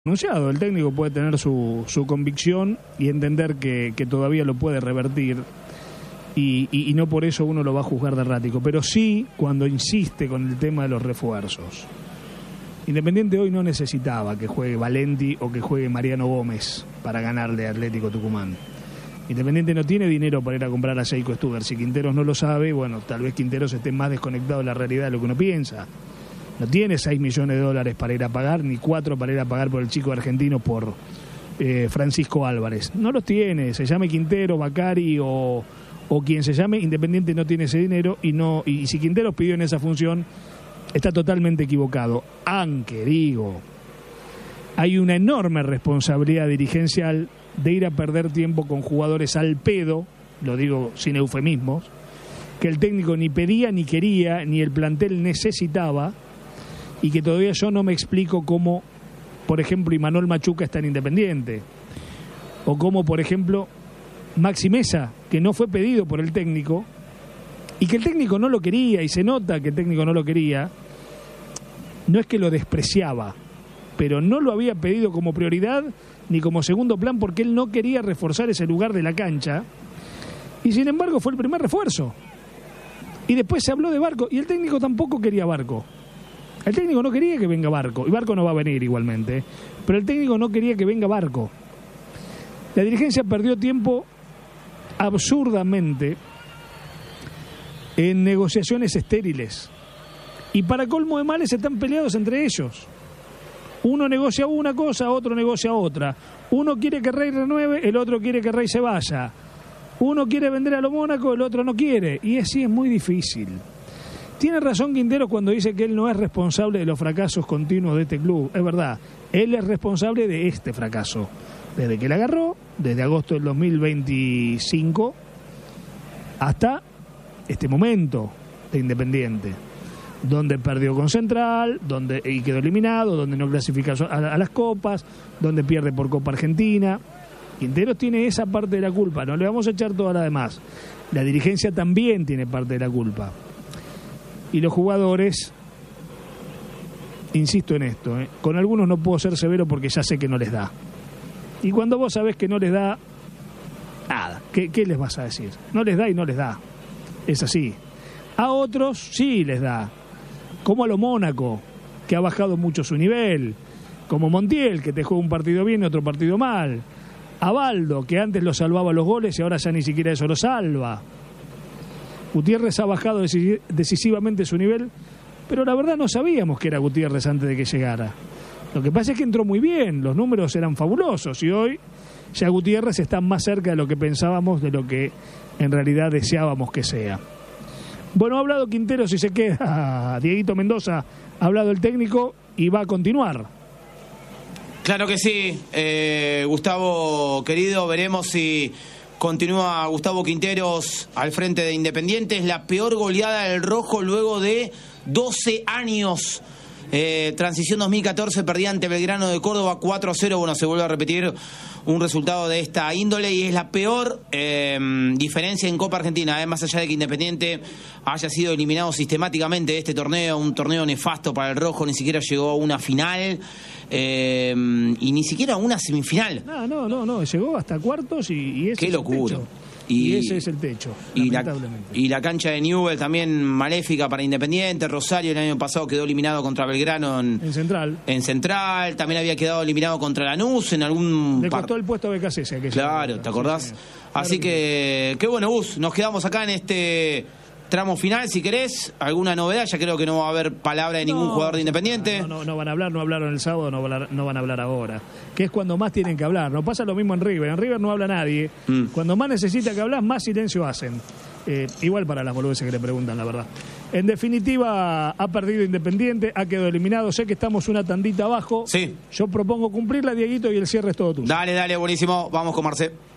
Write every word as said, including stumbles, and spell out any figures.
Anunciado, el técnico puede tener su, su convicción y entender que, que todavía lo puede revertir y, y, y no por eso uno lo va a juzgar de errático, pero sí cuando insiste con el tema de los refuerzos. Independiente hoy no necesitaba que juegue Valenti o que juegue Mariano Gómez para ganarle a Atlético Tucumán. Independiente no tiene dinero para ir a comprar a Seiko Stuber. Si Quinteros no lo sabe, bueno, tal vez Quinteros esté más desconectado de la realidad de lo que uno piensa. No tiene seis millones de dólares para ir a pagar, ni cuatro para ir a pagar por el chico argentino, por eh, Francisco Álvarez. No los tiene, se llame Quintero, Bacari o, o quien se llame, Independiente no tiene ese dinero y, no, y si Quinteros pidió en esa función, está totalmente equivocado. Aunque, digo, hay una enorme responsabilidad dirigencial de ir a perder tiempo con jugadores al pedo, lo digo sin eufemismos, que el técnico ni pedía ni quería, ni el plantel necesitaba, y que todavía yo no me explico cómo, por ejemplo, Imanol Machuca está en Independiente, o cómo, por ejemplo, Maxi Mesa, que no fue pedido por el técnico, y que el técnico no lo quería, y se nota que el técnico no lo quería. No es que lo despreciaba, pero no lo había pedido como prioridad ni como segundo plan porque él no quería reforzar ese lugar de la cancha, y sin embargo fue el primer refuerzo. Y después se habló de Barco, y el técnico tampoco quería Barco. El técnico no quería que venga Barco, y Barco no va a venir igualmente, pero el técnico no quería que venga Barco. La dirigencia perdió tiempo absurdamente en negociaciones estériles, y para colmo de males están peleados entre ellos. Uno negocia una cosa, otro negocia otra. Uno quiere que Rey renueve, el otro quiere que Rey se vaya. Uno quiere vender a lo Mónaco, el otro no quiere, y así es muy difícil. Tiene razón Quintero cuando dice que él no es responsable de los fracasos continuos de este club. Es verdad, él es responsable de este fracaso. Desde que le agarró, desde agosto del dos mil veinticinco, hasta este momento de Independiente, donde perdió con Central, donde y quedó eliminado, donde no clasifica a, a las copas, donde pierde por Copa Argentina. Quinteros tiene esa parte de la culpa, no le vamos a echar toda la demás. La dirigencia también tiene parte de la culpa. Y los jugadores, insisto en esto, ¿eh? con algunos no puedo ser severo porque ya sé que no les da. Y cuando vos sabés que no les da, nada, ¿qué, qué les vas a decir? No les da y no les da. Es así. A otros sí les da. Como a lo Mónaco, que ha bajado mucho su nivel. Como Montiel, que te juega un partido bien y otro partido mal. A Baldo, que antes lo salvaba los goles y ahora ya ni siquiera eso lo salva. Gutiérrez ha bajado decisivamente su nivel, pero la verdad no sabíamos que era Gutiérrez antes de que llegara. Lo que pasa es que entró muy bien, los números eran fabulosos y hoy ya Gutiérrez está más cerca de lo que pensábamos, de lo que en realidad deseábamos que sea. Bueno, ha hablado Quintero, si se queda Dieguito Mendoza, ha hablado el técnico y va a continuar. Claro que sí, eh, Gustavo querido, veremos si continúa Gustavo Quinteros al frente de Independiente. Es la peor goleada del rojo luego de doce años. Eh, transición dos mil catorce, perdía ante Belgrano de Córdoba cuatro a cero. Bueno, se vuelve a repetir un resultado de esta índole y es la peor eh, diferencia en Copa Argentina, eh, más allá de que Independiente haya sido eliminado sistemáticamente de este torneo, un torneo nefasto para el rojo, ni siquiera llegó a una final eh, y ni siquiera a una semifinal. No, no, no, no, llegó hasta cuartos y, y ese Qué es locura. el techo. Y, y ese es el techo, y la, lamentablemente. y la cancha de Newell también maléfica para Independiente. Rosario el año pasado quedó eliminado contra Belgrano en, en Central. En Central, también había quedado eliminado contra Lanús en algún... Le par... costó el puesto a B K C S. Claro, ¿te acordás? Sí, sí. Así Claro que, que, qué bueno, Gus, nos quedamos acá en este tramo final, si querés, alguna novedad, ya creo que no va a haber palabra de ningún no, jugador de Independiente. No, no, no van a hablar, no hablaron el sábado, no van, a, no van a hablar ahora, que es cuando más tienen que hablar. No pasa lo mismo en River, en River no habla nadie, mm. cuando más necesita que hablar, más silencio hacen. Eh, igual para las boludeces que le preguntan, la verdad. En definitiva, ha perdido Independiente, ha quedado eliminado, sé que estamos una tandita abajo. Sí. Yo propongo cumplirla, Dieguito, y el cierre es todo tuyo. Dale, dale, buenísimo, vamos con Marcelo.